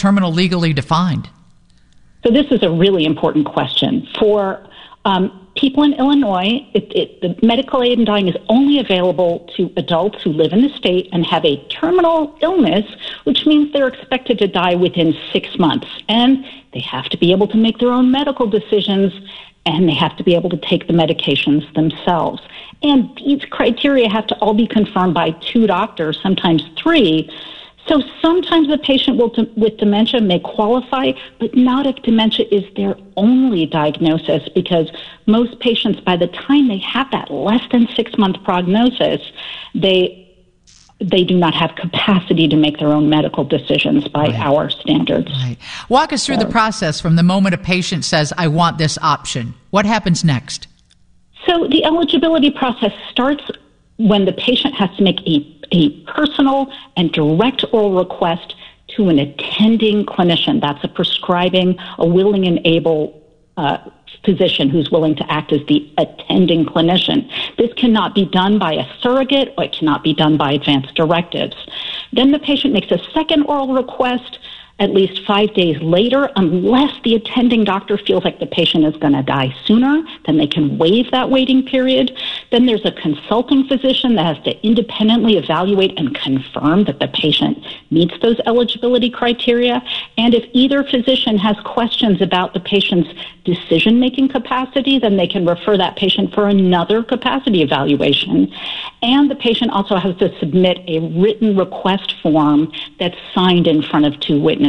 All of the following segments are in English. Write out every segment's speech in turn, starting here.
terminal legally defined? So this is a really important question. For people in Illinois, the medical aid in dying is only available to adults who live in the state and have a terminal illness, which means they're expected to die within 6 months. And they have to be able to make their own medical decisions, and they have to be able to take the medications themselves. And these criteria have to all be confirmed by 2 doctors, sometimes 3. So sometimes a patient with dementia may qualify, but not if dementia is their only diagnosis, because most patients, by the time they have that less than 6-month prognosis, they do not have capacity to make their own medical decisions by our standards. Right. Walk us through the process from the moment a patient says, I want this option. What happens next? So the eligibility process starts when the patient has to make a personal and direct oral request to an attending clinician. That's a willing and able physician who's willing to act as the attending clinician. This cannot be done by a surrogate, or it cannot be done by advance directives. Then the patient makes a second oral request at least 5 days later, unless the attending doctor feels like the patient is going to die sooner, then they can waive that waiting period. Then there's a consulting physician that has to independently evaluate and confirm that the patient meets those eligibility criteria. And if either physician has questions about the patient's decision-making capacity, then they can refer that patient for another capacity evaluation. And the patient also has to submit a written request form that's signed in front of 2 witnesses.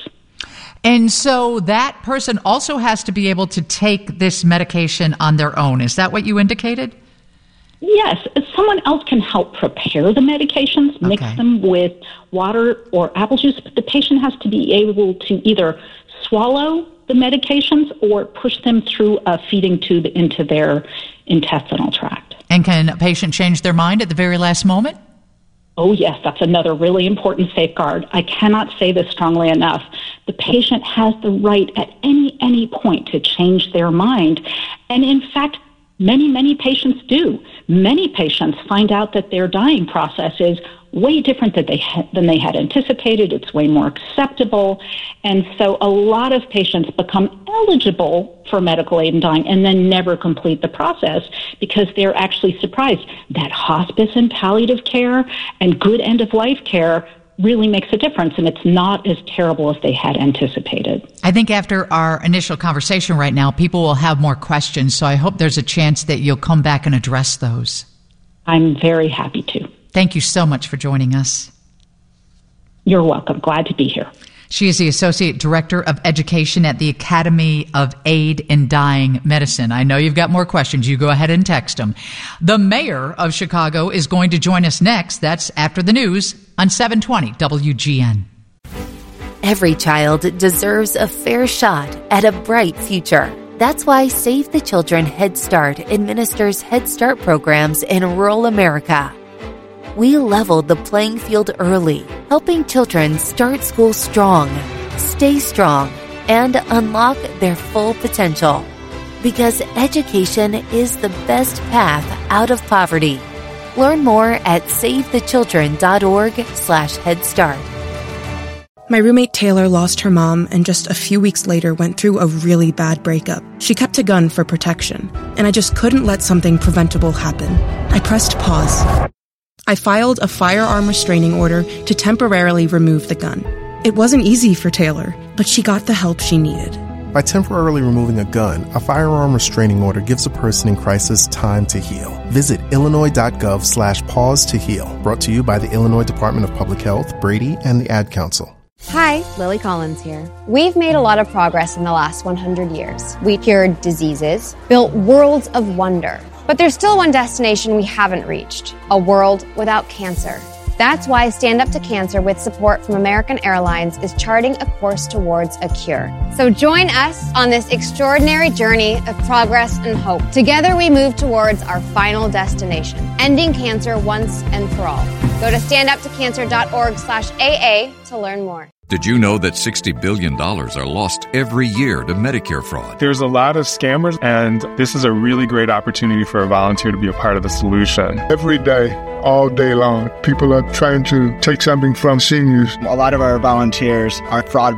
And so that person also has to be able to take this medication on their own. Is that what you indicated? Yes. Someone else can help prepare the medications, mix them with water or apple juice, but the patient has to be able to either swallow the medications or push them through a feeding tube into their intestinal tract. And can a patient change their mind at the very last moment? Oh, yes, that's another really important safeguard. I cannot say this strongly enough. The patient has the right at any point to change their mind. And in fact, many patients do. Many patients find out that their dying process is way different than they had anticipated. It's way more acceptable. And so a lot of patients become eligible for medical aid in dying and then never complete the process because they're actually surprised that hospice and palliative care and good end-of-life care really makes a difference, and it's not as terrible as they had anticipated. I think after our initial conversation right now, people will have more questions, so I hope there's a chance that you'll come back and address those. I'm very happy to. Thank you so much for joining us. You're welcome. Glad to be here. She is the Associate Director of Education at the Academy of Aid in Dying Medicine. I know you've got more questions. You go ahead and text them. The mayor of Chicago is going to join us next. That's after the news on 720 WGN. Every child deserves a fair shot at a bright future. That's why Save the Children Head Start administers Head Start programs in rural America. We leveled the playing field early, helping children start school strong, stay strong, and unlock their full potential. Because education is the best path out of poverty. Learn more at savethechildren.org/Head Start. My roommate Taylor lost her mom and just a few weeks later went through a really bad breakup. She kept a gun for protection, and I just couldn't let something preventable happen. I pressed pause. I filed a firearm restraining order to temporarily remove the gun. It wasn't easy for Taylor, but she got the help she needed. By temporarily removing a gun, a firearm restraining order gives a person in crisis time to heal. Visit illinois.gov/pause to heal. Brought to you by the Illinois Department of Public Health, Brady, and the Ad Council. Hi, Lily Collins here. We've made a lot of progress in the last 100 years. We cured diseases, built worlds of wonder. But there's still one destination we haven't reached, a world without cancer. That's why Stand Up to Cancer, with support from American Airlines, is charting a course towards a cure. So join us on this extraordinary journey of progress and hope. Together we move towards our final destination, ending cancer once and for all. Go to standuptocancer.org/AA to learn more. Did you know that $60 billion are lost every year to Medicare fraud? There's a lot of scammers, and this is a really great opportunity for a volunteer to be a part of the solution. Every day, all day long, people are trying to take something from seniors. A lot of our volunteers are fraud